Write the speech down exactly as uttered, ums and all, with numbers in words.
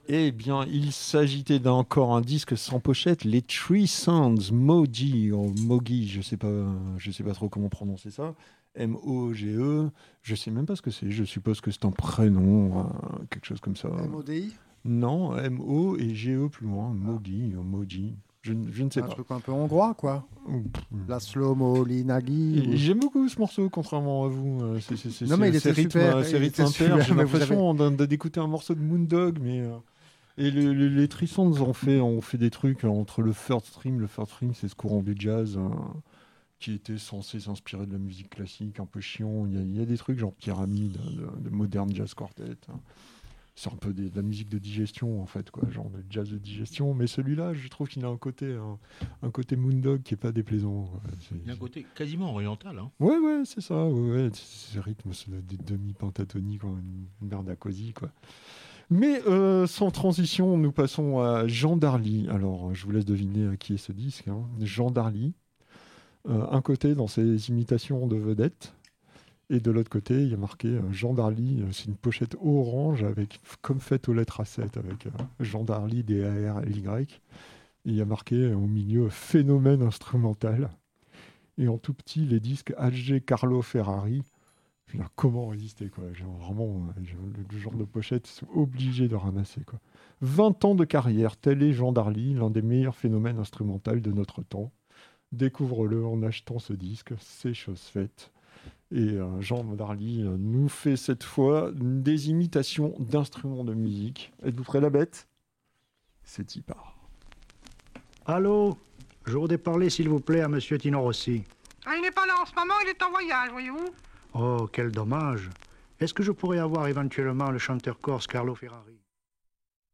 Eh bien, il s'agitait d'encore un disque sans pochette, les Three Sounds, Mogi, ou Mogi, je sais pas, je sais pas trop comment prononcer ça, M O G E, je sais même pas ce que c'est, je suppose que c'est un prénom, euh, quelque chose comme ça. M O D I. Non, M O et G E plus loin, Mogi, ou Mogi, je, je ne sais Un pas. truc un peu hongrois, quoi. La Slomo, l'Inagi. Et ou- J'aime beaucoup ce morceau, contrairement à vous. euh, C'est, c'est, c'est, Non, mais il c'est était rythme, super, c'est il rythme était inter. super, J'ai mais vous l'impression d'un- d'un- d'écouter un morceau de Moondog, mais euh, et le- le- les Trissons ont fait, ont fait des trucs entre le third stream. Le third stream, c'est ce courant du jazz euh, qui était censé s'inspirer de la musique classique, un peu chiant. Il y a, il y a des trucs genre Pyramide, de, de Modern Jazz Quartet. hein. C'est un peu des- de la musique de digestion, en fait, quoi, genre de jazz de digestion. Mais celui-là, je trouve qu'il a un côté, un, un côté Moondog qui est pas déplaisant. Ouais, c'est- Il y a un côté quasiment oriental. Hein. Ouais, ouais, c'est ça. Ouais, ouais. c- Ces rythmes, c'est des demi-pentatoniques, quoi, une, une merde à cosy, quoi. Mais euh, sans transition, nous passons à Jean Darly. Alors, je vous laisse deviner euh, qui est ce disque. hein. Jean Darly. Euh, un côté dans ses imitations de vedettes, et de l'autre côté, il y a marqué euh, Jean Darly. euh, C'est une pochette orange avec, comme faite aux lettres A sept, avec euh, Jean Darly, D A R L Y. Et il y a marqué euh, au milieu phénomène instrumental. Et en tout petit, les disques H G Carlo Ferrari. Putain, comment résister, quoi. Genre, vraiment, euh, genre, le, le genre de pochette, ils sont obligés de ramasser, quoi. vingt ans de carrière, tel est Jean Darly, l'un des meilleurs phénomènes instrumentaux de notre temps. Découvre-le en achetant ce disque, c'est chose faite. Et euh, Jean Darly euh, nous fait cette fois des imitations d'instruments de musique. Êtes-vous prêts, la bête? C'est y part. Allô? Je voudrais parler, s'il vous plaît, à Monsieur Tino Rossi. Ah, il n'est pas là en ce moment, il est en voyage, voyez-vous. Oh, quel dommage. Est-ce que je pourrais avoir éventuellement le chanteur corse Carlo Ferrari?